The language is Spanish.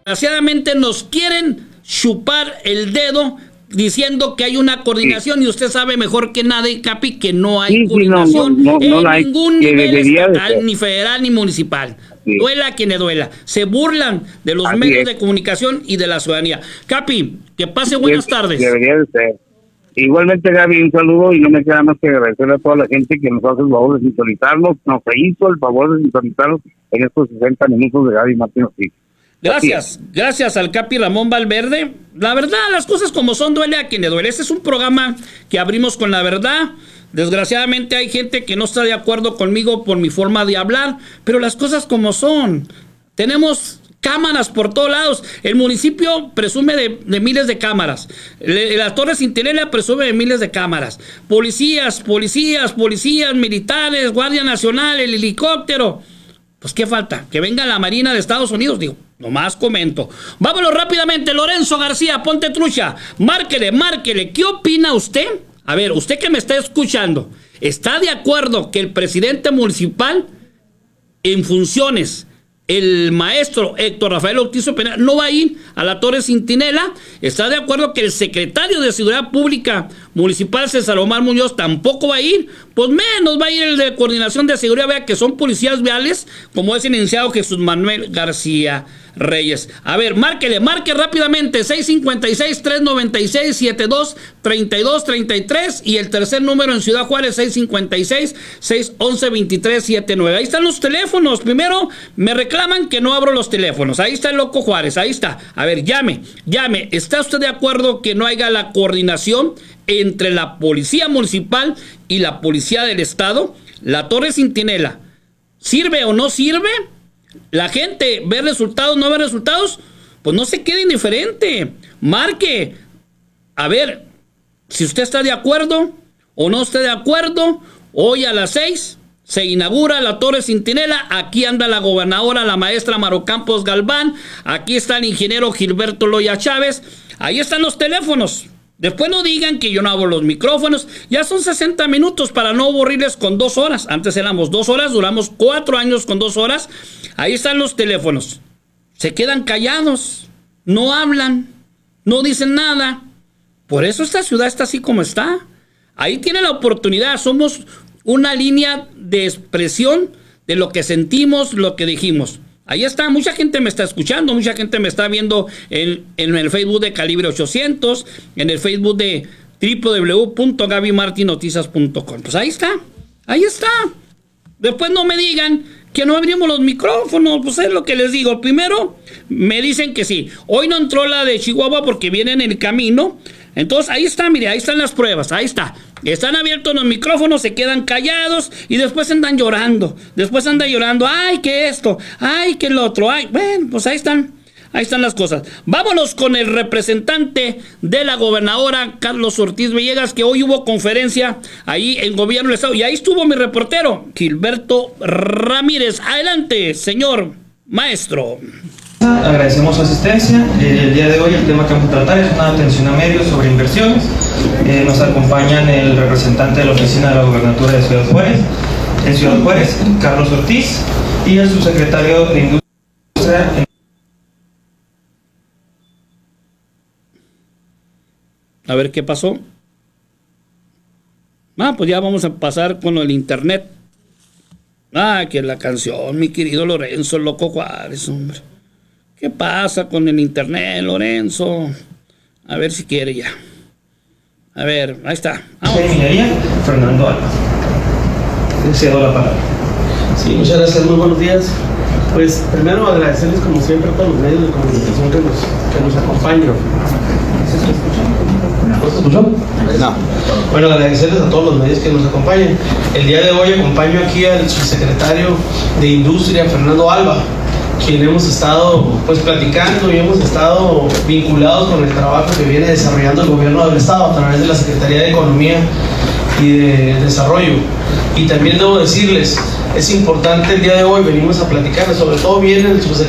Desgraciadamente nos quieren chupar el dedo diciendo que hay una coordinación, y usted sabe mejor que nadie, Capi, que no hay coordinación en ningún nivel estatal, ni federal, ni municipal. Duela a quien le duela. Se burlan de los medios de comunicación y de la ciudadanía. Capi, que pase buenas tardes. Debería de ser. Igualmente, Gaby, un saludo, y no me queda más que agradecerle a toda la gente que nos hace el favor de sintonizarnos, nos hizo el favor de sintonizarnos en estos 60 minutos de Gaby Martín Ortiz. Gracias al Capi Ramón Valverde. La verdad, las cosas como son, duele a quien le duele. Este es un programa que abrimos con la verdad. Desgraciadamente hay gente que no está de acuerdo conmigo por mi forma de hablar, pero las cosas como son. Tenemos cámaras por todos lados. El municipio presume de miles de cámaras. La Torre Centinela presume de miles de cámaras. Policías, militares, Guardia Nacional, el helicóptero. Pues, ¿qué falta? Que venga la Marina de Estados Unidos. Digo, nomás comento. Vámonos rápidamente. Lorenzo García, ponte trucha. Márquele. ¿Qué opina usted? A ver, usted que me está escuchando, ¿está de acuerdo que el presidente municipal en funciones, el maestro Héctor Rafael Ortiz Pena, no va a ir a la Torre Centinela? ¿Está de acuerdo que el secretario de Seguridad Pública Municipal, César Omar Muñoz, tampoco va a ir? Pues menos va a ir el de Coordinación de Seguridad, vea que son policías viales, como es el iniciado Jesús Manuel García Reyes. A ver, marque rápidamente, 656-396-7232-33, y el tercer número en Ciudad Juárez, 656-611-2379. Ahí están los teléfonos. Primero me reclaman que no abro los teléfonos. Ahí está el Loco Juárez, ahí está. A ver, llame. ¿Está usted de acuerdo que no haya la coordinación entre la policía municipal y la policía del estado? La Torre Centinela, ¿sirve o no sirve? La gente ve resultados, no ve resultados, pues no se quede indiferente. Marque. A ver, si usted está de acuerdo o no está de acuerdo, hoy a las 6 se inaugura la Torre Centinela. Aquí anda la gobernadora, la maestra Maro Campos Galván. Aquí está el ingeniero Gilberto Loya Chávez. Ahí están los teléfonos. Después no digan que yo no abro los micrófonos. Ya son 60 minutos para no aburrirles con 2 horas. Antes éramos 2 horas, duramos 4 años con 2 horas. Ahí están los teléfonos. Se quedan callados, no hablan, no dicen nada. Por eso esta ciudad está así como está. Ahí tiene la oportunidad. Somos una línea de expresión de lo que sentimos, lo que dijimos. Ahí está, mucha gente me está escuchando, mucha gente me está viendo en el Facebook de Calibre 800, en el Facebook de www.gabymartinoticias.com. Pues ahí está. Después no me digan que no abrimos los micrófonos, pues es lo que les digo. Primero me dicen que sí. Hoy no entró la de Chihuahua porque viene en el camino. Entonces ahí está, mire, ahí están las pruebas, ahí está. Están abiertos los micrófonos, se quedan callados y después andan llorando. Ay, que esto, ay, que el otro, ay. Bueno, pues ahí están las cosas. Vámonos con el representante de la gobernadora, Carlos Ortiz Villegas, que hoy hubo conferencia ahí en Gobierno del Estado. Y ahí estuvo mi reportero, Gilberto Ramírez. Adelante, señor maestro. Agradecemos su asistencia. El día de hoy el tema que vamos a tratar es una atención a medios sobre inversiones. Nos acompañan el representante de la oficina de la gobernatura de Ciudad Juárez, Carlos Ortiz, y el subsecretario de Industria. A ver qué pasó. Pues ya vamos a pasar con el internet. Que la canción, mi querido Lorenzo, el Loco Juárez, hombre. ¿Qué pasa con el internet, Lorenzo? A ver si quiere ya. A ver, ahí está. De Minería, Fernando Alba. Le cedo la palabra. Sí, muchas gracias, muy buenos días. Pues primero agradecerles como siempre a todos los medios de comunicación que nos acompañan. ¿Se escuchó? No. Bueno, agradecerles a todos los medios que nos acompañan. El día de hoy acompaño aquí al subsecretario de Industria, Fernando Alba, quien hemos estado platicando y hemos estado vinculados con el trabajo que viene desarrollando el gobierno del estado a través de la Secretaría de Economía y de Desarrollo. Y también debo decirles, es importante el día de hoy, venimos a platicar, sobre todo viene el subsecretario